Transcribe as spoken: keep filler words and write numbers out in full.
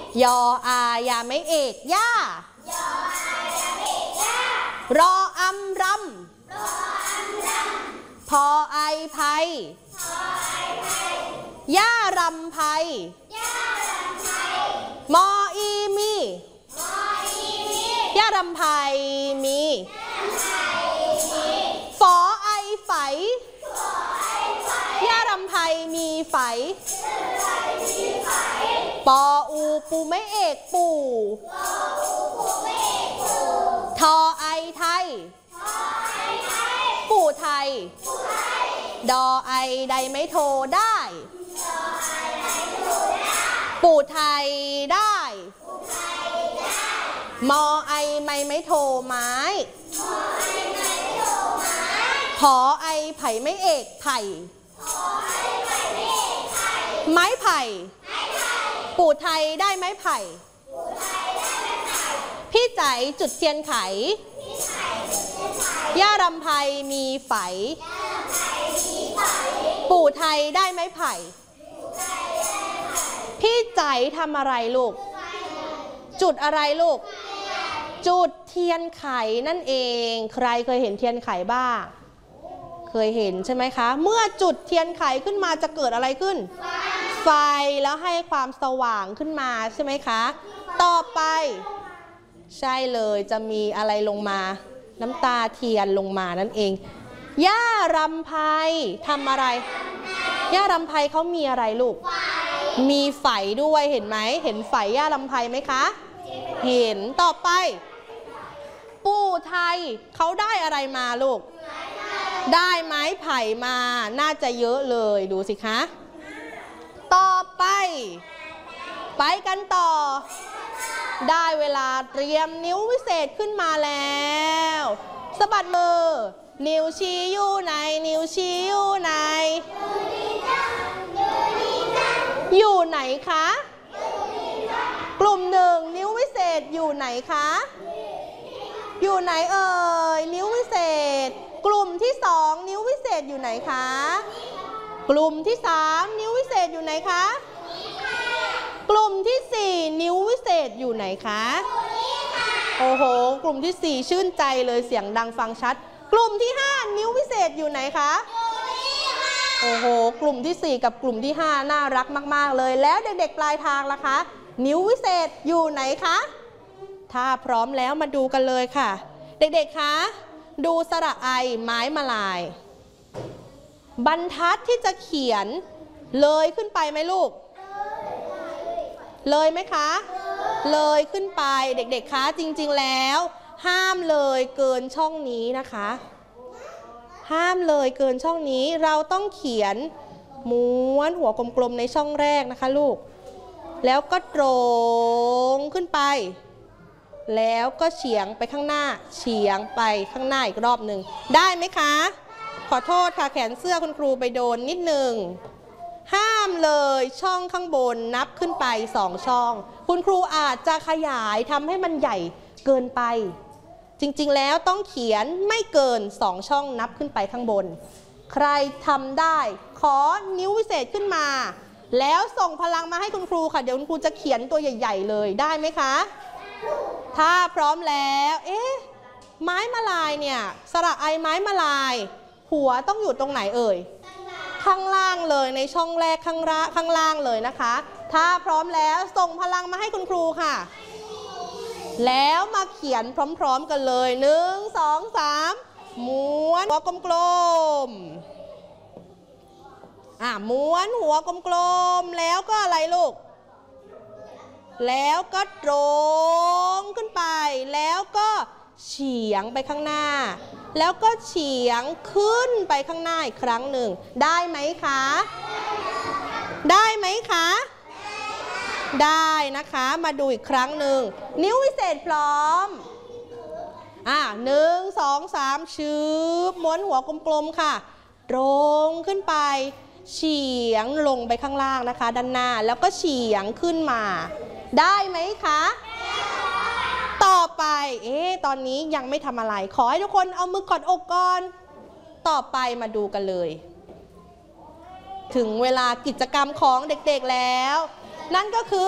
ยออายาไม่เอกย่ายออายาไม่เอกย่ารออำรำรออำรำพอไอไพพอไอไพย่ารำไพย่ารำไพมออีมีมออีมีย่ารำไพมีฝอไอไฝย่ารำไพมีไฝปออูปูไม่เอกปู่ทอไอไทยปู่ไทยดอไอใดไม่โทได้ปู่ไทยได้มอไอไม่ไม่โทไม้พอไอไผ่ไม่เอกไผ่ไม้ไผ่ปู่ไทยได้ไม้ไผ่พี่ใจจุดเทียนไขย่ารำไพมีไฝปู่ไทยได้ไม้ไผ่พี่ใจทำอะไรลูกจุดอะไรลูกจุดเทียนไขนั่นเองใครเคยเห็นเทียนไขบ้างเคยเห็นใช่ไหมคะเมื่อจุดเทียนไขขึ้นมาจะเกิดอะไรขึ้นไฟแล้วให้ความสว่างขึ้นมาใช่ไหมคะต่อไปใช่เลยจะมีอะไรลงมาน้ำตาเทียนลงมานั่นเองย่ารำไพทำอะไรย่ารำไพเขามีอะไรลูกมีไฝด้วยเห็นไหมเห็นไฝย่ารำไพไหมคะเห็นต่อไปปู่ไทยเขาได้อะไรมาลูกได้ไม้ไผ่มาน่าจะเยอะเลยดูสิคะต่อไปไปกันต่อได้เวลาเตรียมนิ้ววิเศษขึ้นมาแล้วสะบัดมือนิ้วชี้อยู่ไหนนิ้วชี้อยู่ไหนอยู่ไหนคะกลุ่มหนึ่งนิ้ววิเศษอยู่ไหนคะอยู่ไหนเอ่ยนิ้ววิเศษกลุ่มที่สองนิ้ววิเศษอยู่ไหนคะกลุ่มที่สามนิ้ววิเศษอยู่ไหนคะกลุ่มที่สี่นิ้ววิเศษอยู่ไหนคะโอ้โหกลุ่มที่สี่ชื่นใจเลยเสียงดังฟังชัดกลุ่มที่ห้านิ้ววิเศษอยู่ไหนคะโอ้โหกลุ่มที่สี่กับกลุ่มที่ห้าน่ารักมากๆเลยแล้วเด็กๆปลายทางล่ะคะนิ้ววิเศษอยู่ไหนคะถ้าพร้อมแล้วมาดูกันเลยค่ะเด็กๆคะดูสระไอไม้มาลายบรรทัดที่จะเขียนเลยขึ้นไปไหมลูกเลยไหมคะเลยขึ้นไปเด็กๆคะจริงๆแล้วห้ามเลยเกินช่องนี้นะคะห้ามเลยเกินช่องนี้เราต้องเขียนม้วนหัวกลมๆในช่องแรกนะคะลูกแล้วก็ตรงขึ้นไปแล้วก็เฉียงไปข้างหน้าเฉียงไปข้างหน้าอีกรอบหนึ่งได้ไหมคะขอโทษค่ะแขนเสื้อคุณครูไปโดนนิดหนึ่งห้ามเลยช่องข้างบนนับขึ้นไปสองช่องคุณครูอาจจะขยายทำให้มันใหญ่เกินไปจริงๆแล้วต้องเขียนไม่เกินสองช่องนับขึ้นไปข้างบนใครทำได้ขอนิ้ววิเศษขึ้นมาแล้วส่งพลังมาให้คุณครูค่ะเดี๋ยวคุณครูจะเขียนตัวใหญ่ๆเลยได้ไหมคะถ้าพร้อมแล้วเอ๊ะไม้มาลายเนี่ยสระไอไม้มาลายหัวต้องอยู่ตรงไหนเอ่ยข้างล่างเลยในช่องแรกข้างล่างข้างล่างเลยนะคะถ้าพร้อมแล้วส่งพลังมาให้คุณครูค่ะแล้วมาเขียนพร้อมๆกันเลยหนึ่งสองสามม้วนหัวกลมๆอ่ะม้วนหัวกลมๆแล้วก็อะไรลูกแล้วก็ตรงขึ้นไปแล้วก็เฉียงไปข้างหน้าแล้วก็เฉียงขึ้นไปข้างหน้าอีกครั้งหนึ่งได้ไหมคะได้ไหมคะได้นะคะมาดูอีกครั้งหนึ่งนิ้ววิเศษพร้อมอ่ะหนึ่งสองสามชืบม้วนหัวกลมๆค่ะตรงขึ้นไปเฉียงลงไปข้างล่างนะคะด้านหน้าแล้วก็เฉียงขึ้นมาได้ไหมคะต่อไปเอ๊ะตอนนี้ยังไม่ทำอะไรขอให้ทุกคนเอามือกอดอกก่อนต่อไปมาดูกันเลยถึงเวลากิจกรรมของเด็กๆแล้วนั่นก็คือ